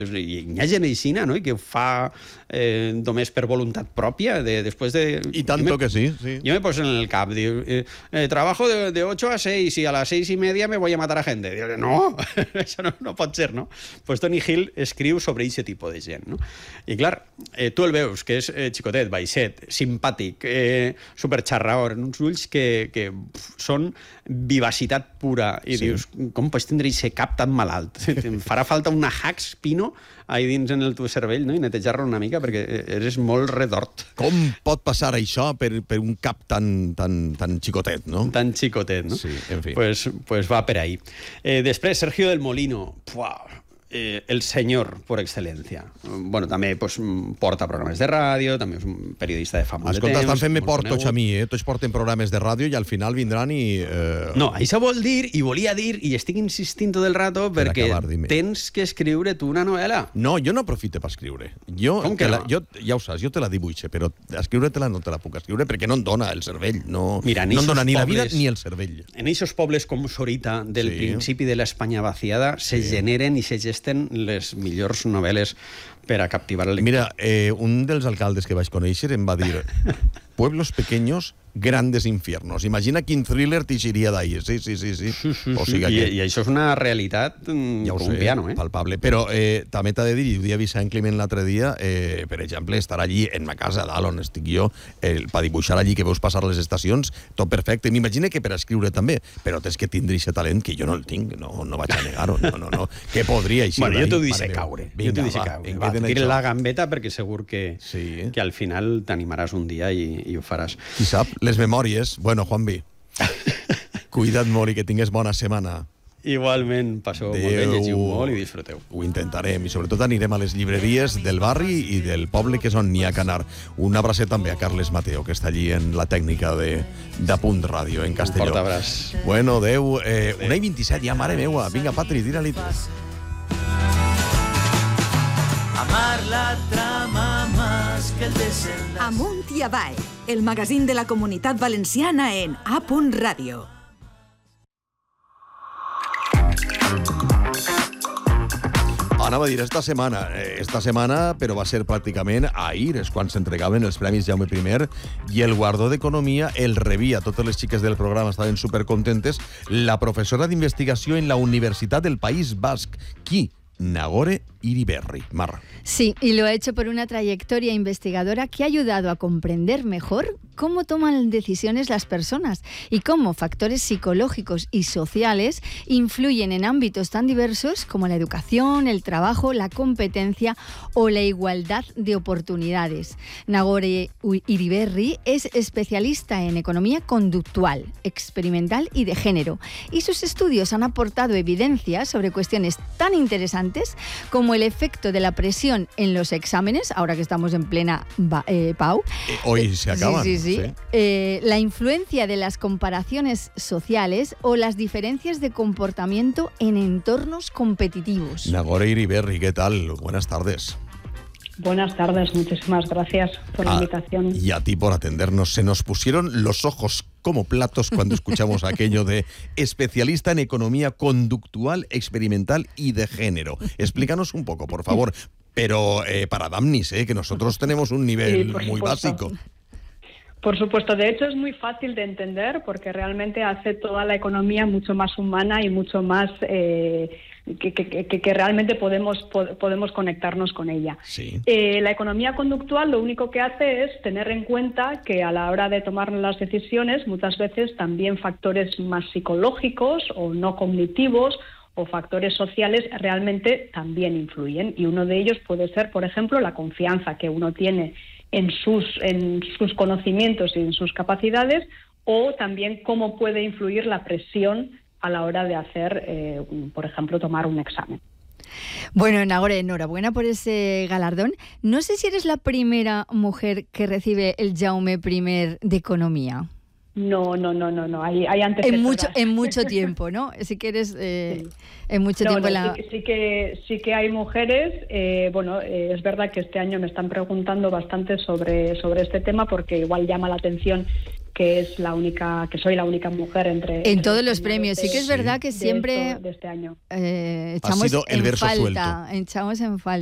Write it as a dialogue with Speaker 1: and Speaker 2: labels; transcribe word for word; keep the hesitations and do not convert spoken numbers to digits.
Speaker 1: hi ha gent aixina, no? I que ho fa eh, només per voluntat pròpia, de, després de...
Speaker 2: I tanto me, que sí, sí.
Speaker 1: Jo me poso en el cap, diu, eh, eh, trabajo de, de ocho a seis y a las seis y media me voy a matar a gente. Diu, no, això no, no pot ser, no? Pues Tony Hill escriu sobre aquest tipus de gent, no? I clar, eh, tu el veus, que és eh, xicotet, baixet, simpàtic, eh, superxarraor, uns ulls que, que pf, són vivacitat pura, i sí. Dius, com pots tindre aquest cap tan malalt? Em farà falta una hacks, Pino, ahí dins en el teu cervell, no? I netejar-lo una mica, perquè eres molt redort.
Speaker 2: Com pot passar això per, per un cap tan, tan, tan xicotet, no?
Speaker 1: Tan xicotet, no?
Speaker 2: Sí, en fi.
Speaker 1: Pues, pues va per ahí. Eh, després, Sergio del Molino. Puah. Eh, el senyor per excel·lència. Bueno, també pues, porta programes de ràdio, també és un periodista de fa molt
Speaker 2: Escolta,
Speaker 1: de temps.
Speaker 2: estan fent-me portos a mi, eh? Tots porten programes de ràdio i al final vindran i... Eh...
Speaker 1: No, això vol dir, i volia dir, i estic insistint tot el rato, perquè
Speaker 2: acabar,
Speaker 1: tens que escriure tu una novel·la.
Speaker 2: No, jo no aprofite per escriure. Jo,
Speaker 1: Com que
Speaker 2: la,
Speaker 1: no?
Speaker 2: jo, ja ho saps, jo te la dibuixe, però escriure-te-la no te la puc escriure perquè no em dona el cervell. No,
Speaker 1: Mira,
Speaker 2: no em dona ni la vida
Speaker 1: pobles,
Speaker 2: ni el cervell.
Speaker 1: En aquests pobles com Sorita, del
Speaker 2: Sí.
Speaker 1: principi de l'Espanya vaciada, se
Speaker 2: Sí.
Speaker 1: generen i se gesten les millors novel·les per a captivar el lector.
Speaker 2: Mira, eh, un dels alcaldes que vaig conèixer em va dir pueblos pequeños, grandes infiernos. Imagina quin thriller t'ixiria d'ahir. Sí, sí, sí. sí.
Speaker 1: Sí, sí,
Speaker 2: o sigui
Speaker 1: sí.
Speaker 2: que...
Speaker 1: I, I això és una realitat mm,
Speaker 2: Ja ho
Speaker 1: com
Speaker 2: sé,
Speaker 1: un piano, eh?
Speaker 2: palpable. Però eh, també t'ha de dir, i ho dia Vicent Climent l'altre dia, eh, per exemple, estar allí en ma casa dalt on estic jo, eh, per dibuixar allí que veus passar les estacions, tot perfecte. M'imagino que per escriure també, però tens que tindre aquest talent que jo no el tinc, no, no vaig a negar-ho, no, no, no. Que podria així.
Speaker 1: Bueno, jo t'ho deixo caure.
Speaker 2: Vinga,
Speaker 1: jo t'ho deixo
Speaker 2: va,
Speaker 1: caure.
Speaker 2: va,
Speaker 1: Va, tira la gambeta perquè segur que,
Speaker 2: Sí.
Speaker 1: que al final t'animaràs un dia i, i ho faràs.
Speaker 2: Qui sap? Les memòries. Bueno, Juanvi, cuida't molt i que tingues bona setmana.
Speaker 1: Igualment, passeu molt bé, llegiu molt i disfruteu.
Speaker 2: Ho intentarem i sobretot anirem a les llibreries del barri i del poble, que és on n'hi ha que anar. Un abracet també a Carles Mateo, que està allí en la tècnica de, de Punt Ràdio, en Castelló.
Speaker 1: Un fort abraç.
Speaker 2: Bueno, adeu. Eh, una i vint-i-set, ja, mare meua. Vinga, Patri, tira-li tu.
Speaker 3: Amar la trama más que el desenlace.
Speaker 4: Amunt i avall, el magazín de la Comunitat Valenciana en A. Radio.
Speaker 2: Anava a dir esta setmana, eh, esta setmana, però va ser pràcticament ahir, és quan s'entregaven els Premis Jaume I i el guardó d'Economia el rebia. Totes les xiques del programa estaven supercontentes. La professora d'investigació en la Universitat del País Basc. Qui? Nagore Iriberri. Mar.
Speaker 5: Sí, y lo ha hecho por una trayectoria investigadora que ha ayudado a comprender mejor cómo toman decisiones las personas y cómo factores psicológicos y sociales influyen en ámbitos tan diversos como la educación, el trabajo, la competencia o la igualdad de oportunidades. Nagore Iriberri es especialista en economía conductual, experimental y de género, y sus estudios han aportado evidencias sobre cuestiones tan interesantes como el efecto de la presión en los exámenes, ahora que estamos en plena eh, P A U.
Speaker 2: Eh, hoy se acaban.
Speaker 5: Sí, sí, sí. sí. Eh, la influencia de las comparaciones sociales o las diferencias de comportamiento en entornos competitivos.
Speaker 2: Nagore Iriberri, ¿qué tal? Buenas tardes.
Speaker 6: Buenas tardes, muchísimas gracias por la
Speaker 2: ah,
Speaker 6: invitación.
Speaker 2: Y a ti por atendernos. Se nos pusieron los ojos como platos cuando escuchamos aquello de especialista en economía conductual, experimental y de género. Explícanos un poco, por favor. Pero eh, para Damnis, eh, que nosotros tenemos un nivel
Speaker 6: sí,
Speaker 2: muy
Speaker 6: supuesto.
Speaker 2: básico.
Speaker 6: Por supuesto, de hecho es muy fácil de entender porque realmente hace toda la economía mucho más humana y mucho más eh, que, que, que, que realmente podemos, podemos conectarnos con ella.
Speaker 2: Sí.
Speaker 6: Eh, la economía conductual lo único que hace es tener en cuenta que a la hora de tomar las decisiones muchas veces también factores más psicológicos o no cognitivos o factores sociales realmente también influyen, y uno de ellos puede ser, por ejemplo, la confianza que uno tiene en sus, en sus conocimientos y en sus capacidades, o también cómo puede influir la presión a la hora de hacer, eh, por ejemplo, tomar un examen.
Speaker 5: Bueno, Nagore, enhorabuena por ese galardón. No sé si eres la primera mujer que recibe el Jaume I de Economía.
Speaker 6: No, no, no, no, no. Hay, hay antecesoras.
Speaker 5: En mucho, en mucho tiempo, ¿no? Sí que eres eh, sí. en mucho
Speaker 6: no,
Speaker 5: tiempo.
Speaker 6: No,
Speaker 5: la...
Speaker 6: sí, sí, que, sí que hay mujeres. Eh, bueno, eh, es verdad que este año me están preguntando bastante sobre, sobre este tema porque igual llama la atención que que es la única, que soy la única mujer entre...
Speaker 5: En
Speaker 6: entre
Speaker 5: todos los
Speaker 6: premios
Speaker 5: premios.
Speaker 6: de-
Speaker 5: Sí que es verdad que
Speaker 6: de
Speaker 5: siempre
Speaker 6: esto- de este año.
Speaker 5: eh,
Speaker 2: Ha
Speaker 5: echamos
Speaker 2: sido el
Speaker 5: en
Speaker 2: verso
Speaker 5: falta,
Speaker 2: suelto.
Speaker 5: echamos en falta